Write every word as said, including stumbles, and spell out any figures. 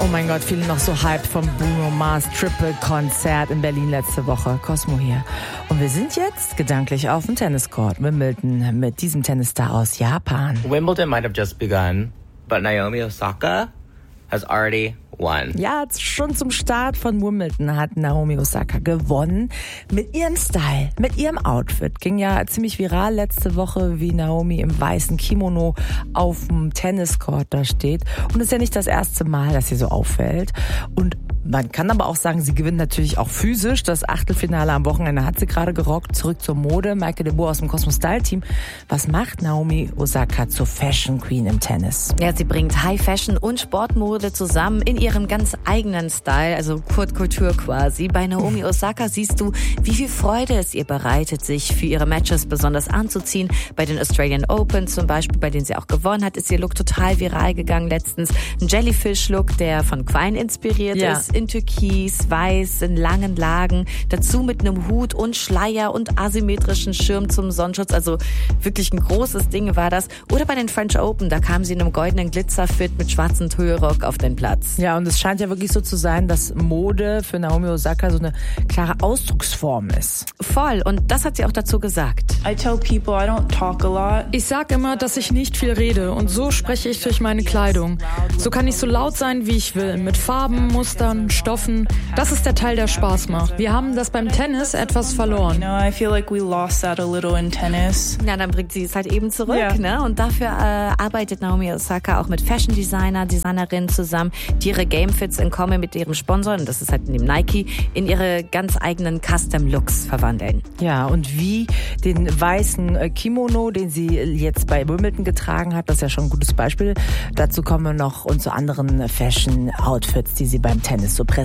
Oh mein Gott, viele noch so hyped vom Bruno Mars Triple-Konzert in Berlin letzte Woche. Cosmo hier. Und wir sind jetzt gedanklich auf dem Tenniscourt Wimbledon mit diesem Tennisstar aus Japan. Wimbledon might have just begun, but Naomi Osaka has already won. Ja, schon zum Start von Wimbledon hat Naomi Osaka gewonnen. Mit ihrem Style, mit ihrem Outfit. Ging ja ziemlich viral letzte Woche, wie Naomi im weißen Kimono auf dem Tenniscourt da steht. Und es ist ja nicht das erste Mal, dass sie so auffällt. Und man kann aber auch sagen, sie gewinnt natürlich auch physisch. Das Achtelfinale am Wochenende hat sie gerade gerockt. Zurück zur Mode. Maike de Boer aus dem Cosmo Style Team. Was macht Naomi Osaka zur Fashion Queen im Tennis? Ja, sie bringt High Fashion und Sportmode zusammen in ihrem ganz eigenen Style, also Haute Couture quasi. Bei Naomi Osaka siehst du, wie viel Freude es ihr bereitet, sich für ihre Matches besonders anzuziehen. Bei den Australian Open zum Beispiel, bei denen sie auch gewonnen hat, ist ihr Look total viral gegangen letztens. Ein Jellyfish-Look, der von Quine inspiriert ja. ist. In Türkis, weiß, in langen Lagen. Dazu mit einem Hut und Schleier und asymmetrischen Schirm zum Sonnenschutz. Also wirklich ein großes Ding war das. Oder bei den French Open, da kam sie in einem goldenen Glitzerfit mit schwarzem Tüllrock auf den Platz. Ja, und es scheint ja wirklich so zu sein, dass Mode für Naomi Osaka so eine klare Ausdrucksform ist. Voll. Und das hat sie auch dazu gesagt. I tell people I don't talk a lot. Ich sag immer, dass ich nicht viel rede und so spreche ich durch meine Kleidung. So kann ich so laut sein, wie ich will, mit Farben, Mustern, Stoffen. Das ist der Teil, der Spaß macht. Wir haben das beim Tennis etwas verloren. You know, I feel like we lost that a little in tennis. Ja, dann bringt sie es halt eben zurück, yeah. ne? Und dafür äh, arbeitet Naomi Osaka auch mit Fashion Designer, Designerinnen zusammen, die ihre Gamefits in Kombi mit ihrem Sponsor, und das ist halt in dem Nike, in ihre ganz eigenen Custom Looks verwandeln. Ja, und wie den weißen Kimono, den sie jetzt bei Wimbledon getragen hat, das ist ja schon ein gutes Beispiel. Dazu kommen wir noch und zu anderen Fashion Outfits, die sie beim Tennis so präsentiert.